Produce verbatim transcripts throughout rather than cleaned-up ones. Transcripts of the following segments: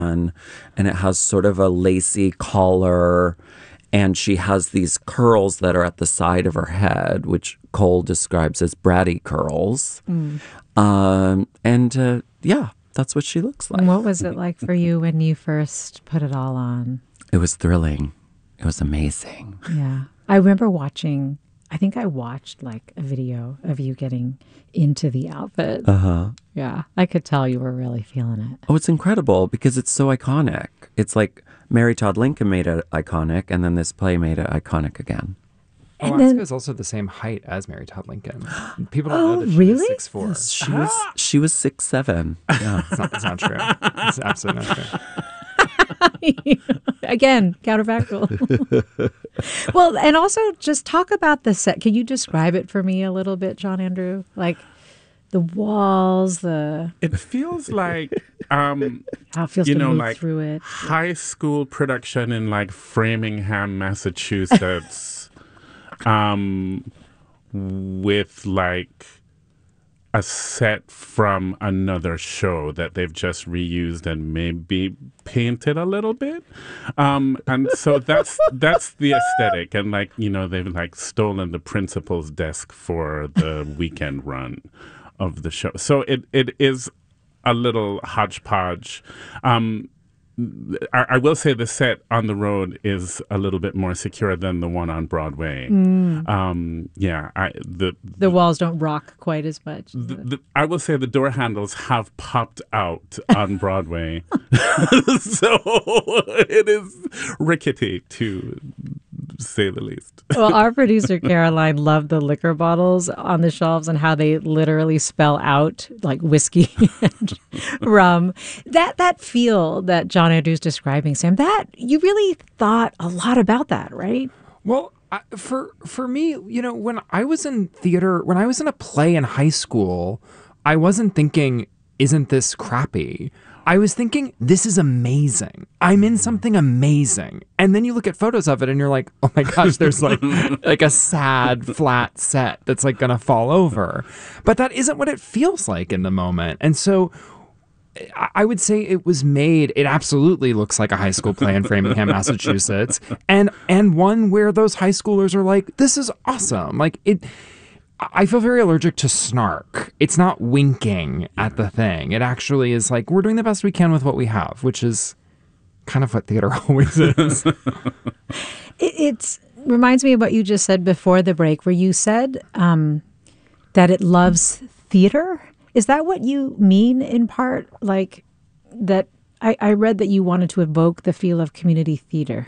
and it has sort of a lacy collar, and she has these curls that are at the side of her head, which Cole describes as bratty curls. Mm. Um, and uh, yeah, that's what she looks like. And what was it like for you when you first put it all on? It was thrilling. It was amazing. Yeah. I remember watching, I think I watched like a video of you getting into the outfit. Uh-huh. Yeah. I could tell you were really feeling it. Oh, it's incredible because it's so iconic. It's like Mary Todd Lincoln made it iconic, and then this play made it iconic again. Oh, Alaska then, is also the same height as Mary Todd Lincoln. People don't oh, know that she really? was six foot four. Yes, she was she was six seven. Yeah. it's, not, it's not true. It's absolutely not true. Again, counterfactual. Well, and also just talk about the set. Can you describe it for me a little bit, John Andrew? Like the walls, the it feels like um how it feels you to know move like through it. High school production in like Framingham, Massachusetts, um, with like a set from another show that they've just reused and maybe painted a little bit. Um, and so that's that's the aesthetic. And like, you know, they've like stolen the principal's desk for the weekend run of the show. So it it is a little hodgepodge. Um, I, I will say the set on the road is a little bit more secure than the one on Broadway. Mm. Um, yeah, I, the, the the walls don't rock quite as much. The, the, I will say the door handles have popped out on Broadway, so it is rickety to say the least. Well, our producer Caroline loved the liquor bottles on the shelves and how they literally spell out like whiskey and rum. That that feel that John Andrew's describing, Sam, that you really thought a lot about that, right? Well, I, for for me, you know, when I was in theater, when I was in a play in high school, I wasn't thinking, isn't this crappy? I was thinking, this is amazing. I'm in something amazing. And then you look at photos of it and you're like, oh my gosh, there's like like a sad, flat set that's like going to fall over. But that isn't what it feels like in the moment. And so I would say it was made, it absolutely looks like a high school play in Framingham, Massachusetts. And and one where those high schoolers are like, this is awesome. Like it... I feel very allergic to snark. It's not winking at the thing. It actually is like, we're doing the best we can with what we have, which is kind of what theater always is. it it's, reminds me of what you just said before the break, where you said um, that it loves theater. Is that what you mean in part? Like that I, I read that you wanted to evoke the feel of community theater.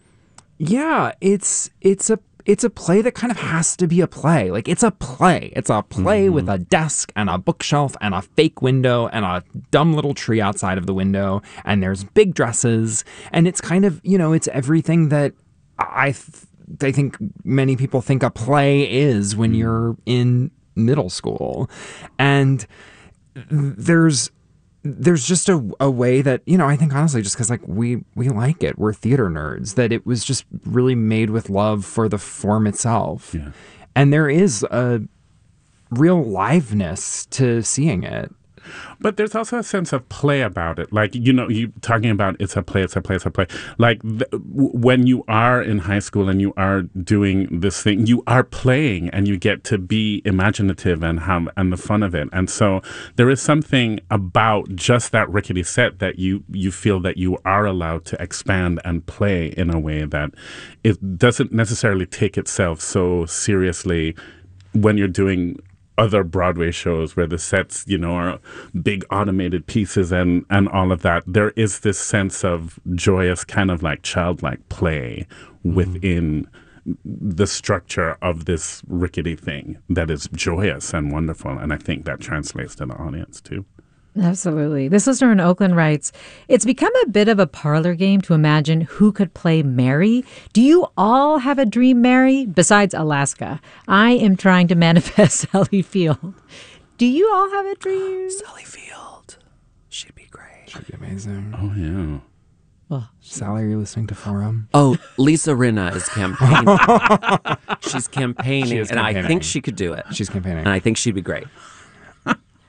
Yeah, it's it's a It's a play that kind of has to be a play. Like, it's a play. It's a play mm-hmm. with a desk and a bookshelf and a fake window and a dumb little tree outside of the window. And there's big dresses. And it's kind of, you know, it's everything that I, th- I think many people think a play is when you're in middle school. And there's... There's just a, a way that, you know, I think honestly, just because like we we like it, we're theater nerds, that it was just really made with love for the form itself. Yeah. And there is a real liveness to seeing it. But there's also a sense of play about it. Like, you know, you talking about it's a play, it's a play, it's a play. Like th- when you are in high school and you are doing this thing, you are playing and you get to be imaginative and have and the fun of it. And so there is something about just that rickety set that you, you feel that you are allowed to expand and play in a way that it doesn't necessarily take itself so seriously when you're doing other Broadway shows where the sets, you know, are big automated pieces and, and all of that. There is this sense of joyous kind of like childlike play mm-hmm. within the structure of this rickety thing that is joyous and wonderful. And I think that translates to the audience too. Absolutely. This listener in Oakland writes, it's become a bit of a parlor game to imagine who could play Mary. Do you all have a dream Mary besides Alaska? I am trying to manifest Sally Field. Do you all have a dream? Sally Field. She'd be great. She'd be amazing. Oh, yeah. Well, Sally, are you listening to Forum? Oh, Lisa Rinna is campaigning. She's campaigning, She is and campaigning. I think she could do it. She's campaigning. And I think she'd be great.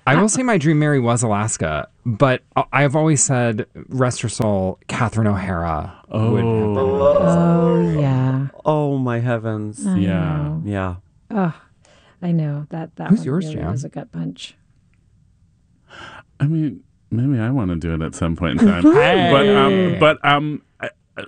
I will say my dream Mary was Alaska, but I- I've always said, rest her soul, Catherine O'Hara would have been. Oh, yeah. Oh my heavens. I Yeah. know. Yeah. Oh, I know. That, that Who's one yours, really Jam? was a gut punch. I mean, maybe I want to do it at some point in time. But um, but um, I, I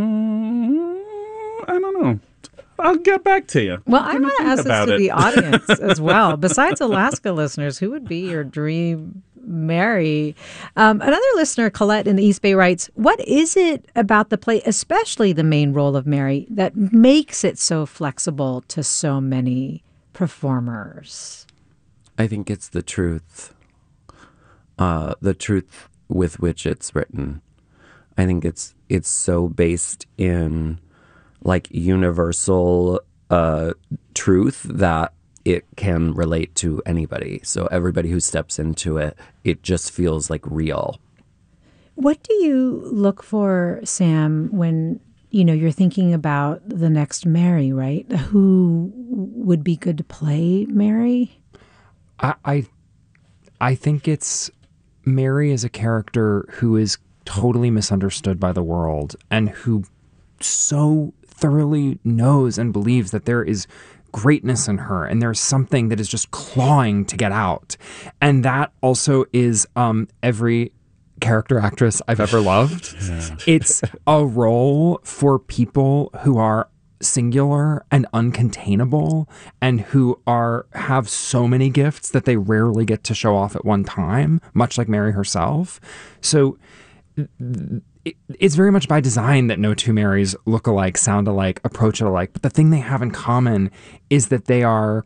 I don't know. I'll get back to you. Well, I'm I gonna want to think ask this about to it. the audience as well. Besides Alaska listeners, who would be your dream Mary? Um, another listener, Colette in the East Bay, writes, what is it about the play, especially the main role of Mary, that makes it so flexible to so many performers? I think it's the truth. Uh, the truth with which it's written. I think it's it's so based in like universal uh, truth that it can relate to anybody. So everybody who steps into it, it just feels like real. What do you look for, Sam, when you know you're thinking about the next Mary, right? Who would be good to play Mary? I, I, I think it's Mary is a character who is totally misunderstood by the world and who so thoroughly knows and believes that there is greatness in her and there's something that is just clawing to get out. And that also is um, every character actress I've ever loved. Yeah. It's a role for people who are singular and uncontainable and who are have so many gifts that they rarely get to show off at one time, much like Mary herself. So it, it's very much by design that no two Marys look alike, sound alike, approach it alike. But the thing they have in common is that they are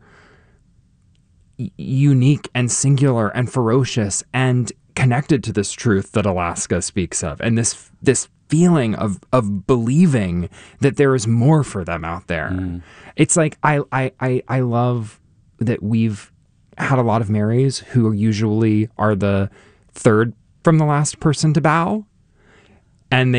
unique and singular and ferocious and connected to this truth that Alaska speaks of, and this this feeling of of believing that there is more for them out there. Mm. It's like I, I I I love that we've had a lot of Marys who usually are the third from the last person to bow, and they